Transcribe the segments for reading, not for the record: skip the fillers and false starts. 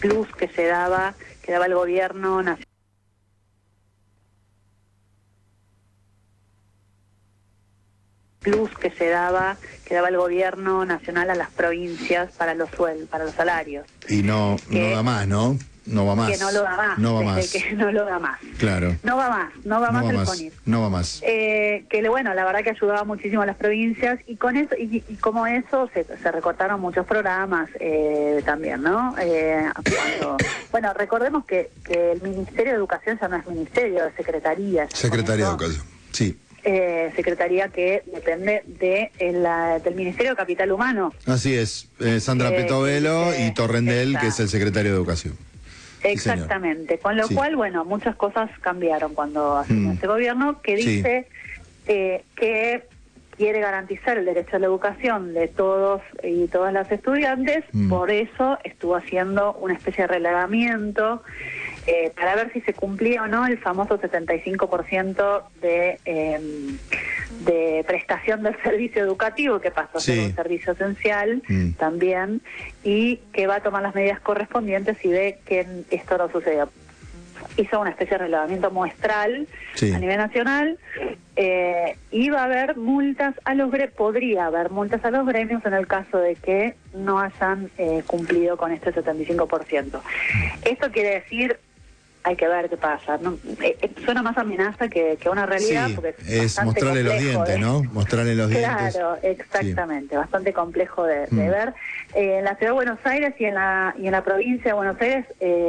plus que daba el gobierno nacional. Que daba el gobierno nacional a las provincias para los sueldos, para los salarios. Y no da más, ¿no? No va más. Que no lo da más. No va más. Que no lo da más. Claro. No va más el CONIF. No va más. Bueno, la verdad que ayudaba muchísimo a las provincias y con eso, y como eso se recortaron muchos programas también, ¿no? Bueno, recordemos que el Ministerio de Educación ya no es ministerio, es secretaría. Secretaría de Educación, sí. Secretaría que depende del Ministerio de Capital Humano. Así es, Sandra Petovelo y Torrendel, que es el secretario de Educación. Exactamente, con lo cual, bueno, muchas cosas cambiaron cuando asumió este gobierno, que dice que quiere garantizar el derecho a la educación de todos y todas las estudiantes, por eso estuvo haciendo una especie de relevamiento para ver si se cumplía o no el famoso 75% de prestación del servicio educativo, que pasó a ser un servicio esencial también, y que va a tomar las medidas correspondientes si ve que esto no sucedió. Hizo una especie de relevamiento muestral a nivel nacional, y va a haber multas podría haber multas a los gremios en el caso de que no hayan cumplido con este 75%. Esto quiere decir, hay que ver qué pasa, ¿no? Suena más amenaza que una realidad, porque es mostrarle los dientes, ¿no? Mostrarle los dientes. Claro, exactamente, bastante complejo de ver. En la Ciudad de Buenos Aires y en la provincia de Buenos Aires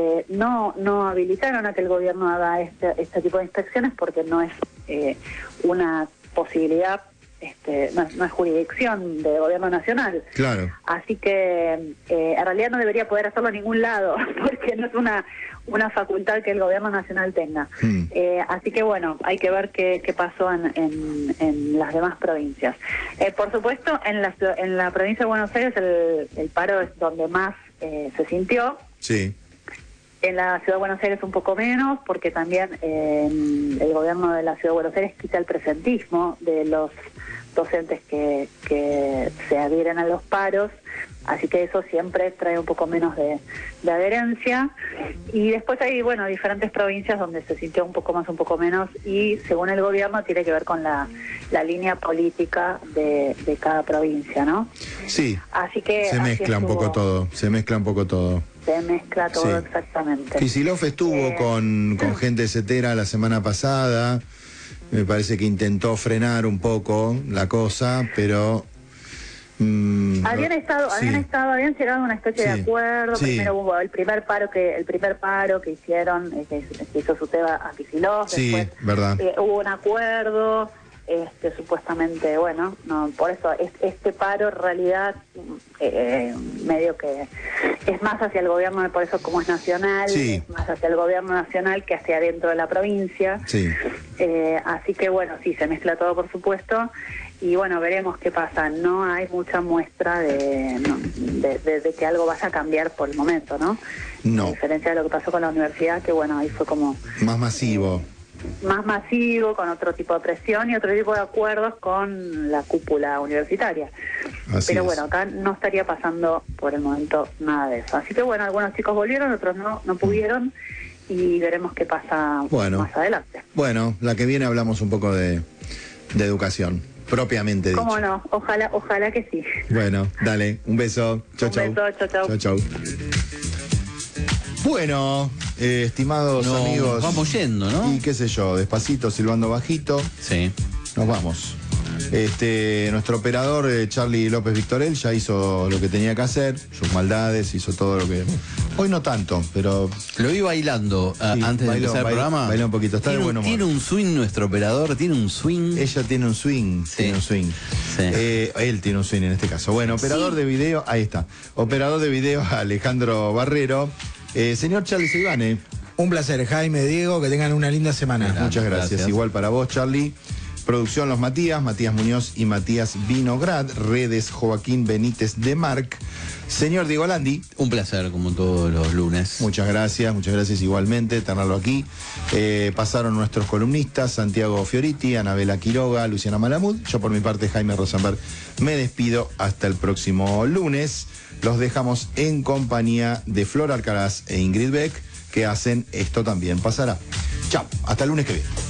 no habilitaron a que el gobierno haga este tipo de inspecciones porque no es una posibilidad, no es jurisdicción del gobierno nacional. Claro. Así que en realidad no debería poder hacerlo en ningún lado, porque no es una facultad que el gobierno nacional tenga. Así que bueno, hay que ver qué pasó en las demás provincias. Por supuesto, en la provincia de Buenos Aires el paro es donde más se sintió. Sí. En la Ciudad de Buenos Aires un poco menos, porque también el gobierno de la Ciudad de Buenos Aires quita el presentismo de los docentes que se adhieren a los paros, así que eso siempre trae un poco menos de adherencia. Y después hay, bueno, diferentes provincias donde se sintió un poco más, un poco menos, y según el gobierno tiene que ver con la línea política de cada provincia, ¿no? Sí, así que se mezcla un poco todo. Se mezcla todo, exactamente. Kicillof estuvo con gente setera la semana pasada. Me parece que intentó frenar un poco la cosa, pero habían llegado a una especie de acuerdo. Primero hubo el primer paro que hicieron, que hizo Suteba a Kicillof. Después, verdad. Hubo un acuerdo. Supuestamente, bueno, no, por eso este paro en realidad medio que es más hacia el gobierno, por eso como es nacional, es más hacia el gobierno nacional que hacia dentro de la provincia. Así que bueno, se mezcla todo, por supuesto, y bueno, veremos qué pasa. No hay mucha muestra de que algo vaya a cambiar por el momento, ¿no? No. A diferencia de lo que pasó con la universidad, que bueno, ahí fue como más masivo, con otro tipo de presión y otro tipo de acuerdos con la cúpula universitaria. Pero bueno, acá no estaría pasando por el momento nada de eso. Así que bueno, algunos chicos volvieron, otros no pudieron, y veremos qué pasa más adelante. Bueno, la que viene hablamos un poco de educación, propiamente dicho. ¿Cómo no? Ojalá que sí. Bueno, dale, un beso. Chau. Chau. Bueno, estimados amigos, vamos yendo, ¿no? Y qué sé yo, despacito, silbando bajito. Sí. Nos vamos. Nuestro operador, Charlie López Victorel, ya hizo lo que tenía que hacer, sus maldades, hizo todo lo que... Hoy no tanto, pero... Lo vi bailando antes de empezar el programa. Bailó un poquito, está de buen humor. Tiene un swing nuestro operador, tiene un swing. Ella tiene un swing, tiene un swing. Él tiene un swing en este caso. Bueno, operador de video, ahí está. Operador de video, Alejandro Barrero. Señor Charlie Silvane. Un placer, Jaime, Diego, que tengan una linda semana. Muchas gracias. Igual para vos, Charlie. Producción Los Matías Muñoz y Matías Vinograd. Redes Joaquín Benítez de Marc. Señor Diego Landi. Un placer, como todos los lunes. Muchas gracias igualmente, tenerlo aquí. Pasaron nuestros columnistas, Santiago Fioriti, Anabela Quiroga, Luciana Malamud. Yo por mi parte, Jaime Rosenberg, me despido hasta el próximo lunes. los dejamos en compañía de Flor Alcaraz e Ingrid Beck, que hacen Esto También Pasará. Chao, hasta el lunes que viene.